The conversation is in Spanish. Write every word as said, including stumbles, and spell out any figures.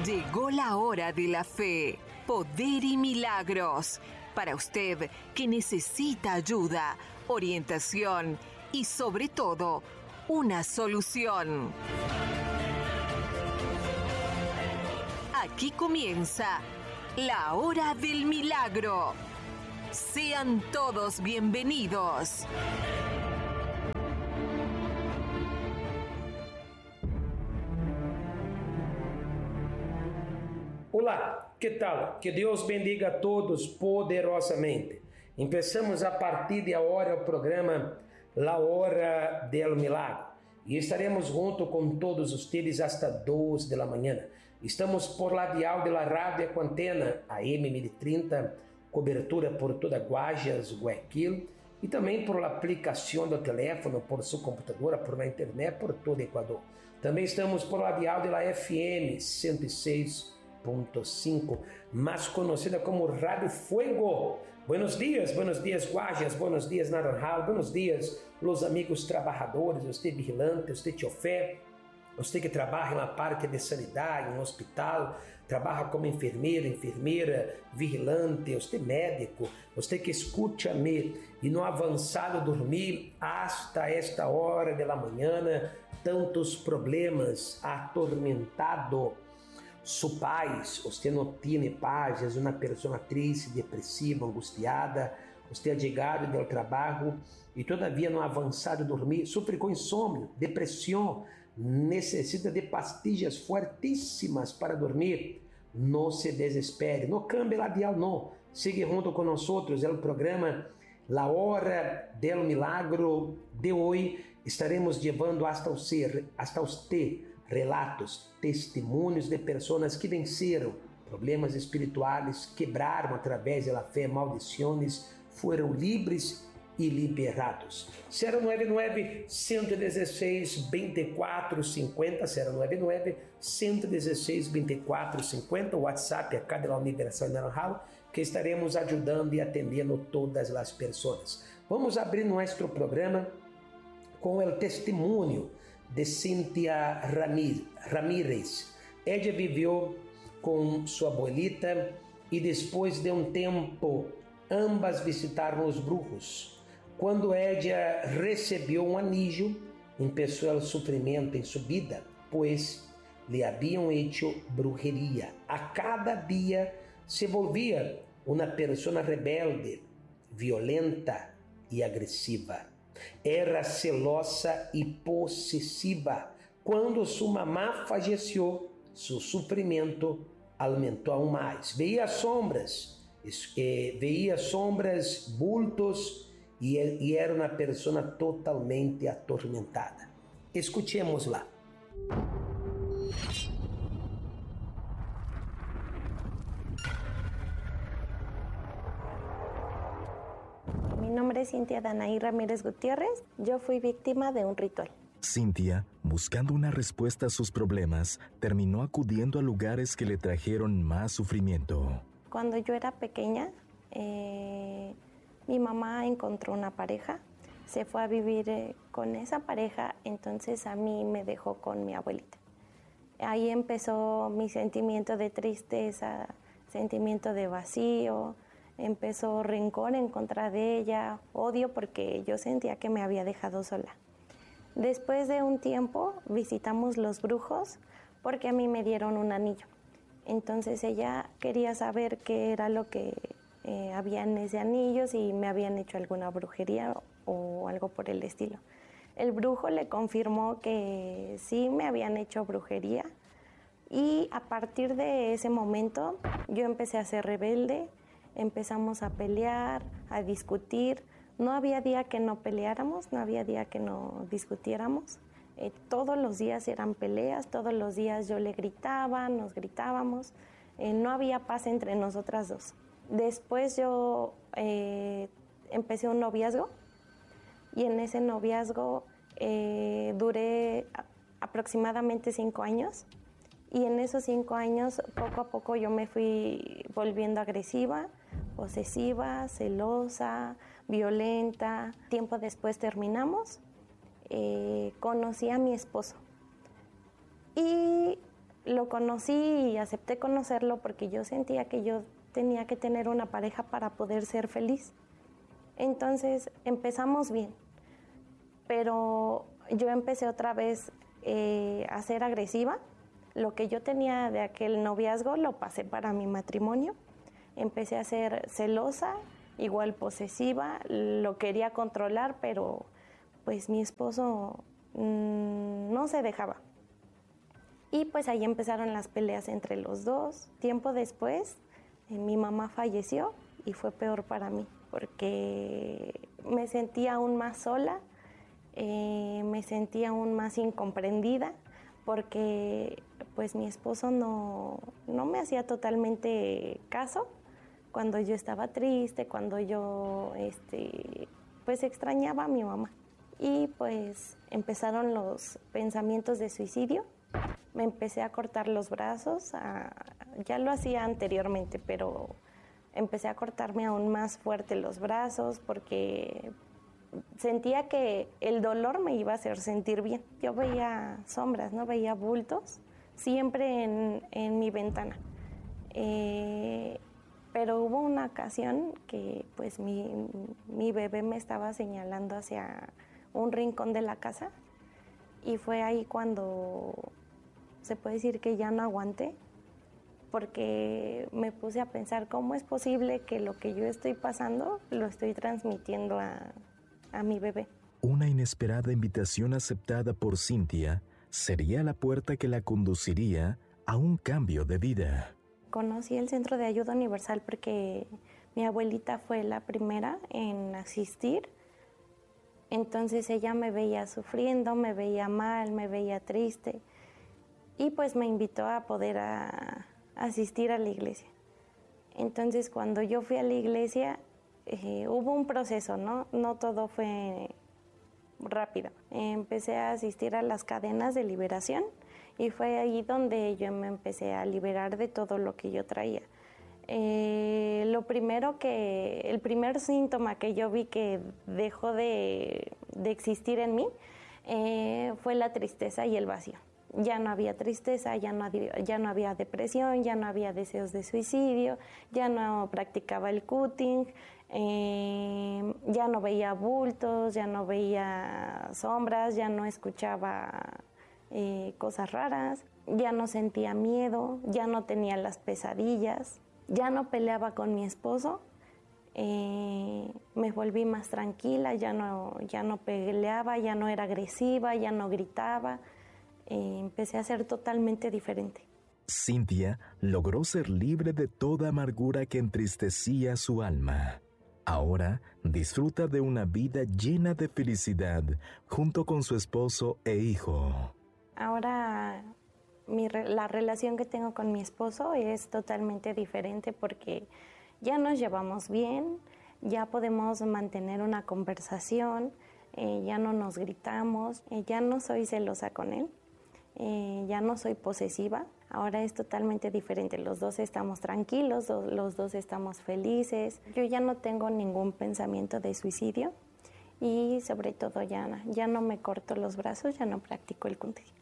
Llegó la hora de la fe, poder y milagros. Para usted que necesita ayuda, orientación y sobre todo, una solución. Aquí comienza la hora del milagro. Sean todos bienvenidos. Olá, que tal? Que Deus bendiga a todos poderosamente. Começamos a partir de agora o programa La Hora del Milagro e estaremos junto com todos vocês hasta duas da manhã. Estamos por la dial de la rádio com antena A M mil e trinta, cobertura por toda Guajas, Guayaquil e também por la aplicação do telefone, por sua computadora, por la internet, por todo Equador. Também estamos por la dial de la F M cento e seis ponto cinco, mais conhecida como Rádio Fuego. Buenos dias, buenos dias Guajas, buenos dias Naranjal, buenos dias los amigos trabalhadores, você vigilante, você chofer, você que trabalha na parte de sanidade, no hospital, trabalha como enfermeira, enfermeira, vigilante, você médico, você que escuta-me e no avançado dormir hasta esta hora da manhã, tantos problemas, atormentado. Su paz, você não tem paz, é uma pessoa triste, depressiva, angustiada, você é chegado do trabalho e todavia não avançado dormir, sofre com insônia, depressão, necessita de pastillas fortíssimas para dormir. Não se desespere, não cambie la dial, não. Siga junto com nós, é o programa La Hora del Milagro de hoje. Estaremos levando hasta você, hasta você, relatos, testemunhos de pessoas que venceram problemas espirituais, quebraram através da fé maldições, foram livres e liberados. zero nove nove, um um seis, dois quatro cinco zero, zero nove nove, um um seis, dois quatro cinco zero, o WhatsApp acá da Universidade Naranjal, que estaremos ajudando e atendendo todas as pessoas. Vamos abrir nosso programa com o testemunho de Cíntia Ramírez. Ella viveu com sua abuelita e depois de um tempo ambas visitaram os brujos. Quando ella recebeu um anillo, começou o sofrimento em sua vida, pois lhe haviam hecho brujeria. A cada dia se volvia uma pessoa rebelde, violenta e agressiva. Era celosa e possessiva. Quando sua mamá faleceu, seu sofrimento aumentou aún mais. Veia sombras, eh, veia sombras, bultos e, e era uma pessoa totalmente atormentada. Escuchemos lá. Mi nombre es Cíntia Danaí Ramírez Gutiérrez. Yo fui víctima de un ritual. Cíntia, buscando una respuesta a sus problemas, terminó acudiendo a lugares que le trajeron más sufrimiento. Cuando yo era pequeña, eh, mi mamá encontró una pareja, se fue a vivir eh, con esa pareja, entonces a mí me dejó con mi abuelita. Ahí empezó mi sentimiento de tristeza, sentimiento de vacío. Empezó rencor en contra de ella, odio porque yo sentía que me había dejado sola. Después de un tiempo visitamos los brujos porque a mí me dieron un anillo. Entonces ella quería saber qué era lo que eh, había en ese anillo, si me habían hecho alguna brujería o algo por el estilo. El brujo le confirmó que sí me habían hecho brujería y a partir de ese momento yo empecé a ser rebelde. Empezamos a pelear, a discutir. No había día que no peleáramos, no había día que no discutiéramos. Eh, todos los días eran peleas, todos los días yo le gritaba, nos gritábamos. Eh, no había paz entre nosotras dos. Después yo eh, empecé un noviazgo y en ese noviazgo eh, duré aproximadamente cinco años. Y en esos cinco años, poco a poco yo me fui volviendo agresiva, posesiva, celosa, violenta. Tiempo después terminamos, eh, conocí a mi esposo. Y lo lo conocí y acepté conocerlo porque yo sentía que yo tenía que tener una pareja para poder ser feliz. Entonces empezamos bien, pero yo empecé otra vez eh, a ser agresiva. Lo que yo tenía de aquel noviazgo lo pasé para mi matrimonio. Empecé a ser celosa, igual posesiva, lo quería controlar, pero pues mi esposo mmm, no se dejaba. Y pues ahí empezaron las peleas entre los dos. Tiempo después, eh, mi mamá falleció y fue peor para mí, porque me sentía aún más sola, eh, me sentía aún más incomprendida, porque pues mi esposo no, no me hacía totalmente caso cuando yo estaba triste, cuando yo este, pues extrañaba a mi mamá. Y pues empezaron los pensamientos de suicidio. Me empecé a cortar los brazos, a, ya lo hacía anteriormente, pero empecé a cortarme aún más fuerte los brazos porque sentía que el dolor me iba a hacer sentir bien. Yo veía sombras, ¿no? Veía bultos siempre en, en mi ventana. Eh, pero hubo una ocasión que pues mi, mi bebé me estaba señalando hacia un rincón de la casa y fue ahí cuando se puede decir que ya no aguanté, porque me puse a pensar cómo es posible que lo que yo estoy pasando lo estoy transmitiendo a, a mi bebé. Una inesperada invitación aceptada por Cintia sería la puerta que la conduciría a un cambio de vida. Conocí el Centro de Ayuda Universal porque mi abuelita fue la primera en asistir. Entonces ella me veía sufriendo, me veía mal, me veía triste. Y pues me invitó a poder a, a asistir a la iglesia. Entonces cuando yo fui a la iglesia eh, hubo un proceso, ¿no? No todo fue rápido. Empecé a asistir a las cadenas de liberación y fue ahí donde yo me empecé a liberar de todo lo que yo traía. Eh, lo primero que, el primer síntoma que yo vi que dejó de, de existir en mí eh, fue la tristeza y el vacío. Ya no había tristeza, ya no, había, ya no había depresión, ya no había deseos de suicidio, ya no practicaba el cutting, eh, ya no veía bultos, ya no veía sombras, ya no escuchaba eh, cosas raras, ya no sentía miedo, ya no tenía las pesadillas, ya no peleaba con mi esposo, eh, me volví más tranquila, ya no, ya no peleaba, ya no era agresiva, ya no gritaba. Eh, empecé a ser totalmente diferente. Cintia logró ser libre de toda amargura que entristecía su alma. Ahora disfruta de una vida llena de felicidad junto con su esposo e hijo. Ahora mi, la relación que tengo con mi esposo es totalmente diferente porque ya nos llevamos bien, ya podemos mantener una conversación, eh, ya no nos gritamos, eh, ya no soy celosa con él. Eh, ya no soy posesiva, ahora es totalmente diferente, los dos estamos tranquilos, los, los dos estamos felices, yo ya no tengo ningún pensamiento de suicidio y sobre todo ya, ya no me corto los brazos, ya no practico el cutting.